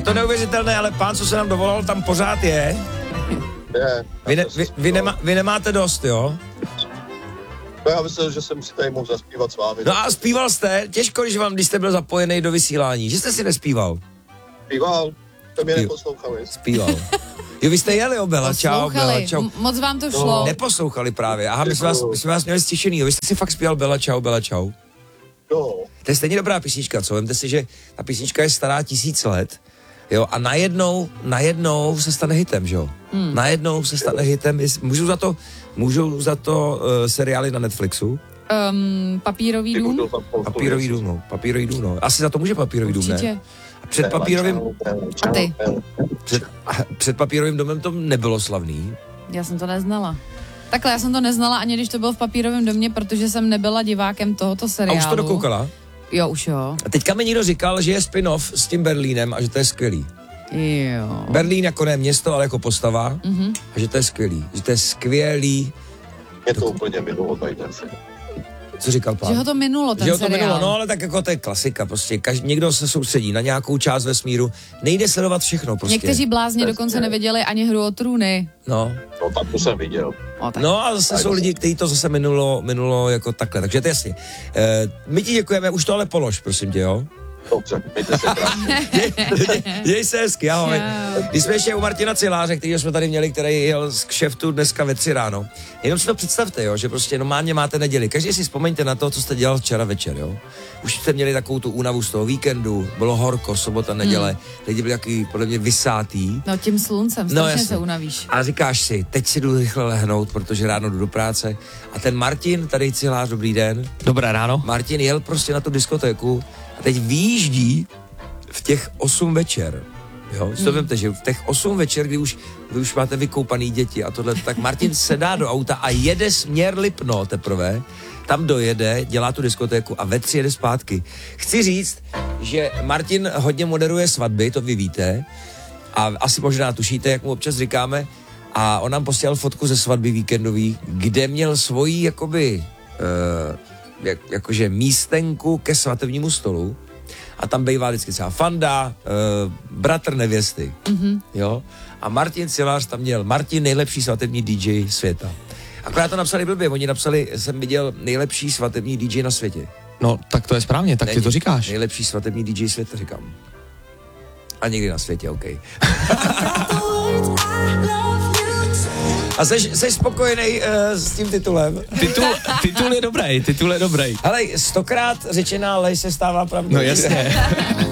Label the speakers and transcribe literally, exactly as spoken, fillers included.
Speaker 1: to neuvěřitelné, ale pán, co se nám dovolal, tam pořád je.
Speaker 2: Je.
Speaker 1: Vy, ne, vy, vy, nemá, vy nemáte dost, jo?
Speaker 2: No já myslím, že jsem si tady mohl zaspívat s vámi.
Speaker 1: No a zpíval jste? Těžko, když vám, když jste byl zapojený do vysílání, že jste si nespíval?
Speaker 2: Zpíval, to mě neposlouchali.
Speaker 1: Zpíval. Jo, vy jste jeli, Obela, čau, Bela, čau.
Speaker 3: M- moc vám to šlo. No.
Speaker 1: Neposlouchali právě, aha, my jsme, vás, my jsme vás měli stišený, vy jste si fakt zpíval Bela, čau, Bela, čau.
Speaker 2: No.
Speaker 1: To je stejně dobrá písnička, co? Vemte si, že ta písnička je stará tisíc let, jo, a najednou, najednou se stane hitem, že jo? Hmm. Najednou se stane hitem, můžou za to, můžou za to uh, seriály na Netflixu?
Speaker 3: Um, papírový dům?
Speaker 1: Papírový dům, no, papírový dům, no. Asi za to může papírový dům, ne? A před papírovým...
Speaker 3: A ty?
Speaker 1: Před, před papírovým domem to nebylo slavný.
Speaker 3: Já jsem to neznala. Takhle, já jsem to neznala, ani když to bylo v papírovém domě, protože jsem nebyla divákem tohoto seriálu.
Speaker 1: A už to dokoukala?
Speaker 3: Jo, už jo.
Speaker 1: A teďka mi někdo říkal, že je spin-off s tím Berlínem a že to je skvělý.
Speaker 3: Jo.
Speaker 1: Berlín jako ne město, ale jako postava. Mm-hmm. A že to je skvělý. Že to je skvělý.
Speaker 2: Je to Dok- úplně minulo tady ten film.
Speaker 1: Co říkal pán?
Speaker 3: Že ho to minulo, ten
Speaker 1: Že ho to
Speaker 3: seriál.
Speaker 1: minulo, no ale tak jako to je klasika. Prostě každý, někdo se soustředí na nějakou část vesmíru. Nejde sledovat všechno prostě.
Speaker 3: Někteří blázni dokonce neviděli ani Hru o trůny.
Speaker 1: No.
Speaker 2: No tak to jsem viděl.
Speaker 3: O, tak.
Speaker 1: No a zase jsou lidi, kteří to zase minulo, minulo jako takhle. Takže to je jasně. E, my ti děkujeme, už to ale polož, prosím tě, jo?
Speaker 2: Dobře, mějte se krásně.
Speaker 1: Děj se hezky, ahoj. Když jsme ještě u Martina Ciláře, kterýho jsme tady měli, který jel z kšeftu dneska ve tři ráno. Jenom si to představte, jo, že prostě normálně máte neděli. Každý si vzpomeňte na to, co jste dělal včera večer, jo. Už jste měli takovou tu únavu z toho víkendu, bylo horko, sobota, neděle, hmm. lidi byli takový podle mě vysátý.
Speaker 3: No tím sluncem, strašně no, se unavíš.
Speaker 1: A říkáš si, teď si jdu rychle lehnout, protože ráno jdu do práce. A ten Martin, tady Cilář, dobrý den.
Speaker 4: Dobré ráno.
Speaker 1: Martin jel prostě na tu diskotéku a teď výjíždí v těch osm večer. Jo, si to hmm. vemte, že v těch osm večer, kdy už, vy už máte vykoupaný děti a tohle, tak Martin sedá do auta a jede směr Lipno teprve, tam dojede, dělá tu diskotéku a ve tři jede zpátky. Chci říct, že Martin hodně moderuje svatby, to vy víte, a asi možná tušíte, jak mu občas říkáme, a on nám posílal fotku ze svatby víkendový, kde měl svoji, jakoby, uh, jak, jakože místenku ke svatebnímu stolu. A tam bývá vždycky třeba Fanda, uh, bratr nevěsty, mm-hmm. jo. A Martin Cilář tam měl, Martin nejlepší svatební dý džej světa. Akorát to napsali blbě, oni napsali, jsem viděl nejlepší svatební dý džej na světě.
Speaker 4: No, tak to je správně, tak Není, ty to říkáš.
Speaker 1: Nejlepší svatební dý džej světa, říkám. A někdy na světě, OK. A seš, seš spokojený uh, s tím titulem?
Speaker 4: Titul, titul je dobrý, titul je dobrý.
Speaker 1: Hele, stokrát řečená lež se stává pravdou.
Speaker 4: No jasně.